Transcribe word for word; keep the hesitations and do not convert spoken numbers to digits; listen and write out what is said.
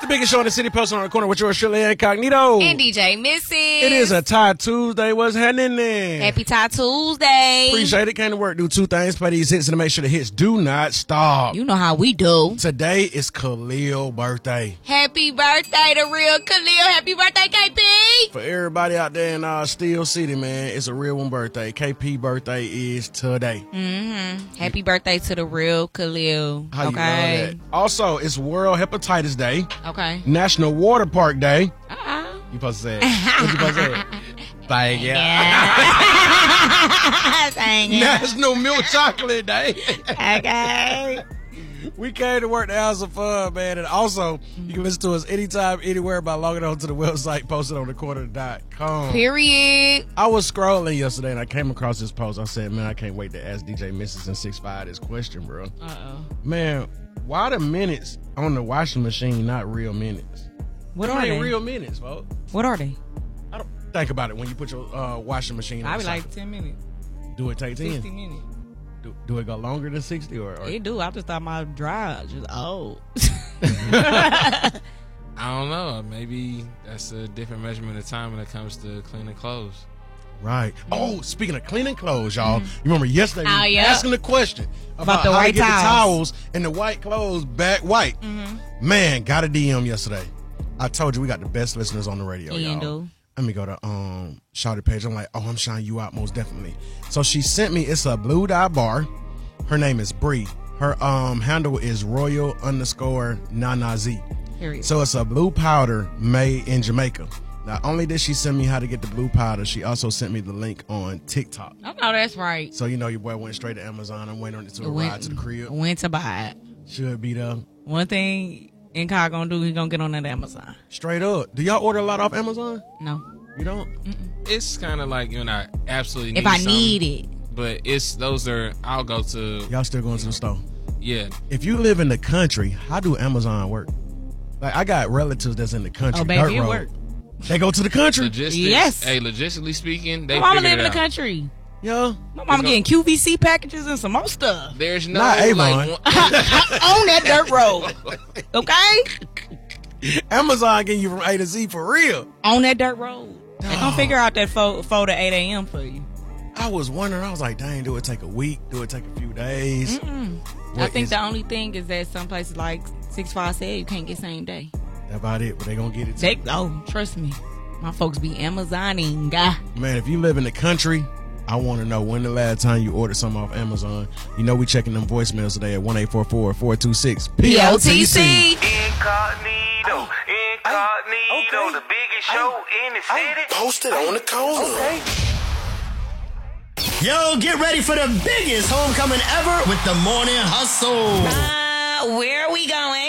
biggest show in the city, posted on the corner with yours, Shirley Incognito. And D J Missy. It is a Tie Tuesday. What's happening there? Happy Tie Tuesday. Appreciate it. Came to work, do two things. Play these hits and to make sure the hits do not stop. You know how we do. Today is Khalil's birthday. Happy birthday to real Khalil. Happy birthday, K P. For everybody out there in uh, Steel City, man, it's a real one birthday. K P birthday is today. Mm-hmm. Happy birthday to the real Khalil. How okay. you know that? Also, it's World Hepatitis Day. Okay. National Water Park Day. Uh-uh. You supposed to say it. What you supposed to say? Thank you. Yeah. Thank you. National Milk Chocolate Day. Okay. We came to work to have some fun, man. And also, you can listen to us anytime, anywhere by logging on to the website posted on the corner dot com. Period. I was scrolling yesterday and I came across this post. I said, man, I can't wait to ask D J Missus and six five this question, bro. Uh-oh. Man, why the minutes on the washing machine not real minutes? What Them are ain't they? real minutes, folks. What are they? I don't think about it when you put your uh, washing machine on. I be the like cycle. ten minutes, Do it take ten? sixty minutes. Do, do it go longer than sixty or? or? It do. I just thought my dry just old. I don't know. Maybe that's a different measurement of time when it comes to cleaning clothes. Right. Oh, speaking of cleaning clothes, y'all. You remember yesterday we Oh, were yeah. asking the question about, About the how white to get towels. the towels and the white clothes back white. Mm-hmm. Man, got a D M yesterday. I told you we got the best listeners on the radio, Yeah, y'all. do. Let me go to um Shawty page. I'm like, oh, I'm shouting you out most definitely. So she sent me, it's a blue dye bar. Her name is Bree. Her um handle is royal underscore Nana Z. Period. So it's a blue powder made in Jamaica. Not only did she send me how to get the blue powder, she also sent me the link on TikTok. Oh, no, that's right. So you know your boy went straight to Amazon. I'm waiting on it to Went- arrive to the crib. Went to buy it. Should be there. One thing Inkai gonna do, he gonna get on that Amazon. Straight up. Do y'all order a lot off Amazon? No. You don't? It's kind of like, you know, I absolutely need If I something, need it. but it's those are I'll go to Y'all still going to the store? yeah. If you live in the country, how do Amazon work? Like I got relatives that's in the country. Oh, baby, dirt it road. work. They go to the country. Logistics. Yes. Hey, logistically speaking, they My mama figured live in it the out. country. Yeah. My mama no- getting Q V C packages and some more stuff. There's no Not Avon. like one- On that dirt road. Okay? Amazon getting you from A to Z for real. On that dirt road. They gonna figure out that four, four to eight a.m. for you. I was wondering. I was like, dang, do it take a week? Do it take a few days? Mm-mm. What I think is- the only thing is that some places like six five said you can't get same day. That's about it. But they gonna get it. They, oh, trust me. My folks be Amazoning. Ah. Man, if you live in the country, I want to know when the last time you ordered something off Amazon. You know we checking them voicemails today at one eight four four, four two six, P O T C. Incognito, incognito, the biggest show in the city. Posted on the corner. Yo, get ready for the biggest homecoming ever with the Morning Hustle. Uh, where are we going?